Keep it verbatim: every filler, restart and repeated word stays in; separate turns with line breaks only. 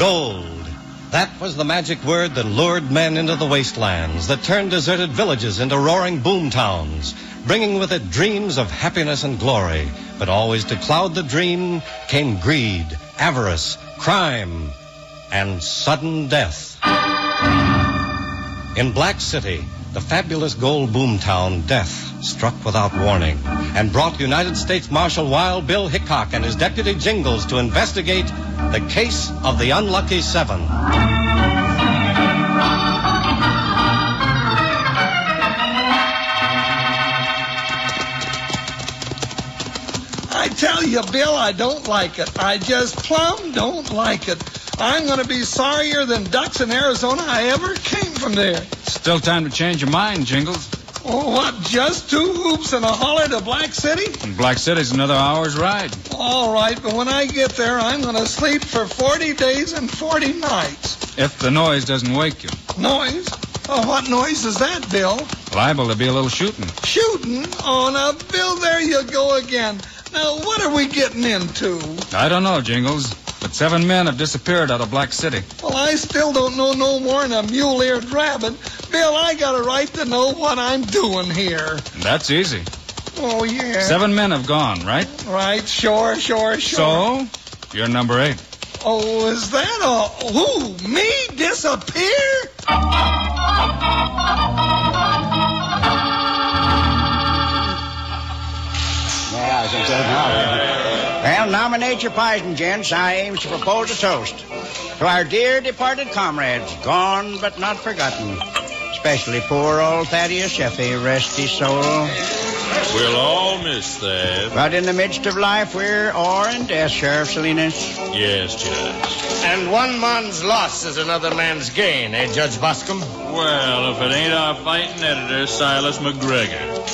Gold. That was the magic word that lured men into the wastelands, that turned deserted villages into roaring boom towns, bringing with it dreams of happiness and glory. But always to cloud the dream came greed, avarice, crime, and sudden death. In Black City, the fabulous gold boom town, death struck without warning and brought United States Marshal Wild Bill Hickok and his deputy Jingles to investigate the case of the Unlucky Seven.
I tell you, Bill, I don't like it. I just plumb don't like it. I'm going to be sorrier than ducks in Arizona I ever came from there.
Still time to change your mind, Jingles.
Oh, what, just two hoops and a holler to Black City?
And Black City's another hour's ride.
All right, but when I get there, I'm going to sleep for forty days and forty nights.
If the noise doesn't wake you.
Noise? Oh, what noise is that, Bill?
Liable to be a little shooting.
Shooting? Oh, now, Bill, there you go again. Now, what are we getting into?
I don't know, Jingles, but seven men have disappeared out of Black City.
Well, I still don't know no more than a mule-eared rabbit. Bill, I got a right to know what I'm doing here.
That's easy.
Oh, yeah.
Seven men have gone, right?
Right, sure, sure, sure.
So, you're number eight.
Oh, is that a... Who? Me? Disappear?
Well, nominate your poison, gents. I aim to propose a toast to our dear departed comrades, gone but not forgotten. Especially poor old Thaddeus Sheffey, rest his soul.
We'll all miss that.
But in the midst of life, we're o'er in death, Sheriff Salinas.
Yes, Judge.
And one man's loss is another man's gain, eh, Judge Boscombe?
Well, if it ain't our fighting editor, Silas McGregor.